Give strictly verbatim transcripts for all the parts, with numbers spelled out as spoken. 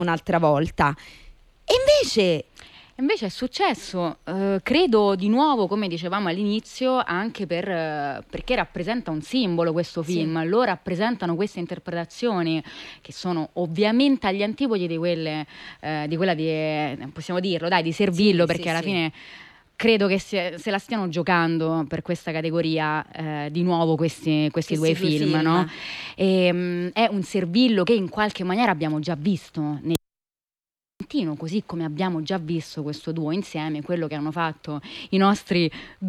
un'altra volta. E invece... Invece è successo, eh, credo di nuovo, come dicevamo all'inizio, anche per, eh, perché rappresenta un simbolo questo film, sì. Lo rappresentano queste interpretazioni che sono ovviamente agli antipodi di quelle, eh, di quella di, possiamo dirlo, dai, di Servillo, sì, perché sì, alla sì. fine credo che se, se la stiano giocando per questa categoria eh, di nuovo questi, questi, questi due film, film. No? E, mh, è un Servillo che in qualche maniera abbiamo già visto nei così come abbiamo già visto questo duo insieme, quello che hanno fatto i nostri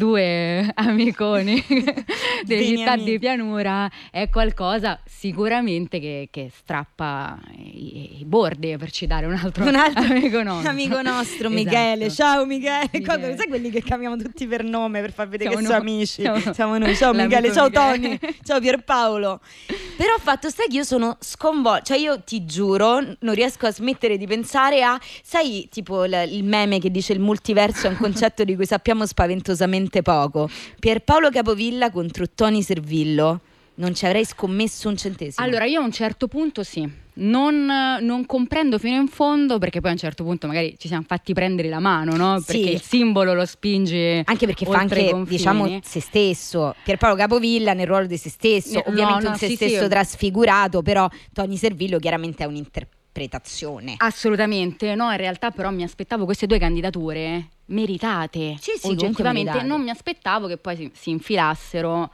due amiconi delle città di pianura è qualcosa sicuramente che, che strappa i, i bordi, per citare un altro, un altro amico nostro, amico nostro Michele. Esatto. Ciao Michele, Michele. Sai quelli che chiamiamo tutti per nome per far vedere siamo che sono amici, siamo, siamo noi. Ciao Michele, ciao Michele. Tony, ciao Pierpaolo. Però fatto sta che io sono sconvolta, cioè io ti giuro non riesco a smettere di pensare a, sai, tipo l- il meme che dice il multiverso è un concetto di cui sappiamo spaventosamente poco. Pierpaolo Capovilla contro Tony Servillo, non ci avrei scommesso un centesimo. Allora io a un certo punto sì, non, non comprendo fino in fondo, perché poi a un certo punto magari ci siamo fatti prendere la mano, no? Perché sì. Il simbolo lo spinge anche perché fa anche, diciamo, se stesso. Pierpaolo Capovilla nel ruolo di se stesso, no, ovviamente no, un se sì, stesso sì. trasfigurato, però Tony Servillo chiaramente è un interpretazione. Assolutamente, no, in realtà però mi aspettavo queste due candidature meritate, sì, sì, oggettivamente meritate. Non mi aspettavo che poi si, si infilassero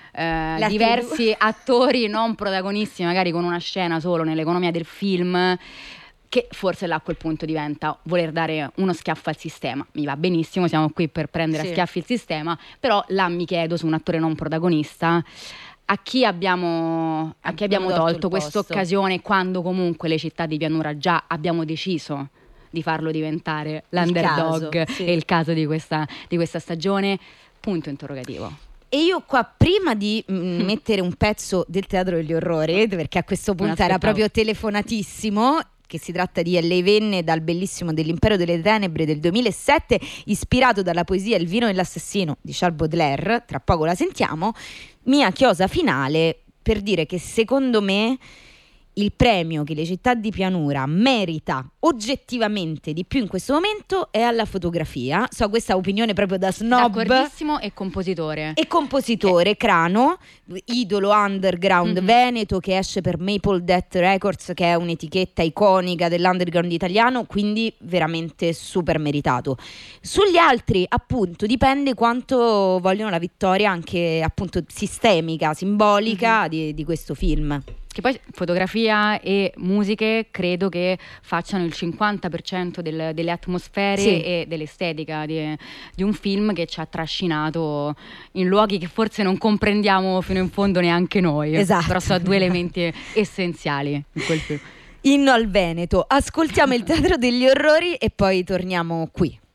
Eh, diversi attori non protagonisti, magari con una scena solo nell'economia del film, che forse là a quel punto diventa voler dare uno schiaffo al sistema. Mi va benissimo, siamo qui per prendere sì. a schiaffi il sistema, però là mi chiedo su un attore non protagonista a chi abbiamo, a chi abbiamo tolto questa occasione, quando comunque le città di pianura già abbiamo deciso di farlo diventare l'underdog, il caso, sì. e il caso di questa, di questa stagione. Punto interrogativo. E io qua, prima di mh, mettere un pezzo del Teatro degli Orrori, perché a questo punto era proprio telefonatissimo, che si tratta di Lei venne dal bellissimo dell'Impero delle Tenebre del duemilasette, ispirato dalla poesia Il vino e l'assassino di Charles Baudelaire, tra poco la sentiamo, mia chiosa finale per dire che secondo me il premio che le città di pianura merita oggettivamente di più in questo momento è alla fotografia. So, questa opinione proprio da snob. D'accordissimo, e compositore. E compositore, eh. Crano, idolo underground mm-hmm. veneto, che esce per Maple Death Records, che è un'etichetta iconica dell'underground italiano, quindi veramente super meritato. Sugli altri, appunto, dipende quanto vogliono la vittoria anche, appunto, sistemica, simbolica mm-hmm. di, di questo film. Che poi fotografia e musiche credo che facciano il cinquanta per cento del, delle atmosfere sì. e dell'estetica di, di un film che ci ha trascinato in luoghi che forse non comprendiamo fino in fondo neanche noi. Esatto. Però sono due elementi essenziali in quel film. Inno al Veneto. Ascoltiamo il Teatro degli Orrori e poi torniamo qui.